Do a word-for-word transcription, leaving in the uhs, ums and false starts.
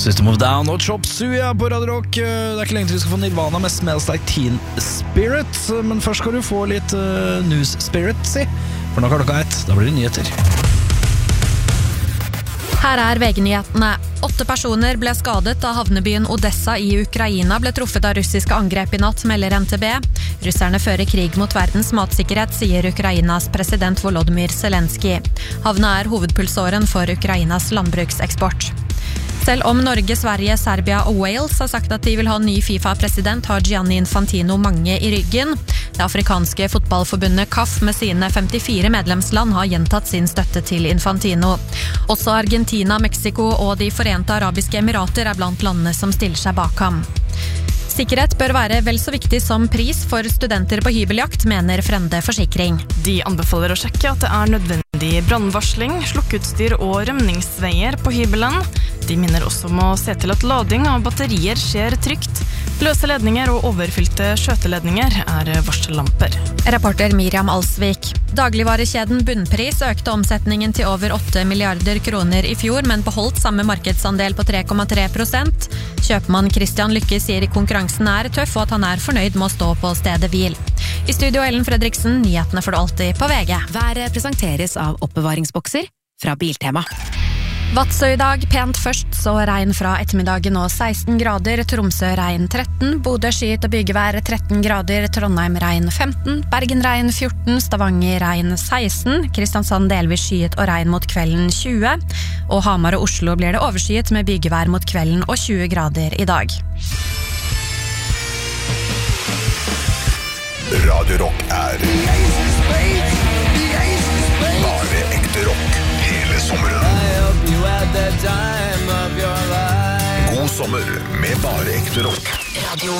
System of Down og Chop Suey på Radio Rock. Det er ikke lenge til vi skal få Nirvana med Smells Like Teen Spirit. Men først skal du få litt uh, News Spirit, si. For nå er klokka ett, da blir det nyheter. Her er V G-nyhetene. Åtte personer ble skadet da havnebyen Odessa i Ukraina ble truffet av russiske angrep i natt, melder N T B. Russerne fører krig mot verdens matsikkerhet, sier Ukrainas president Volodymyr Zelensky. Havna er hovedpulsåren for Ukrainas landbrukseksport. Selv om Norge, Sverige, Serbia og Wales har sagt at de vil ha ny FIFA-president, har Gianni Infantino mange i ryggen. Det afrikanske fotballforbundet C A F med sine femtifire medlemsland har gjentatt sin støtte til Infantino. Også Argentina, Mexico og de Forente Arabiske Emirater er blant landene som stiller seg bak ham. Sikkerhet bør være vel så viktig som pris for studenter på hybeljakt, mener Frende Forsikring. De anbefaler å sjekke at det er nødvendig brannvarsling, slukkeutstyr og rømningsveier på hybelen. De minner også om å se til at lading av batterier skjer trygt. Løse ledninger og overfylte skjøteledninger er varsellamper. Rapporter Miriam Alsvik. Dagligvarekjeden Bunnpris økte omsetningen til over åtte milliarder kroner i fjor, men beholdt samme markedsandel på tre komma tre prosent. Kjøpmann Christian Lykke sier konkurransen er tøff, og at han er fornøyd med å stå på stedet hvil. I studio Ellen Fredriksen, nyhetene får du alltid på V G. Været presenteres av oppbevaringsbokser fra Biltema. Vadsø i dag, pent først, så regn fra ettermiddagen og seksten grader, Tromsø regn tretten, Bodø skyet og bygevær tretten grader, Trondheim regn femten, Bergen regn fjorten, Stavanger regn seksten, Kristiansand delvis skyet og regn mot kvelden tjue, og Hamar og Oslo blir det overskyet med bygevær mot kvelden og tjue grader i dag. Radio Rock er bare ekte rock hele sommeren. God sommer med bare ekte rock. Radio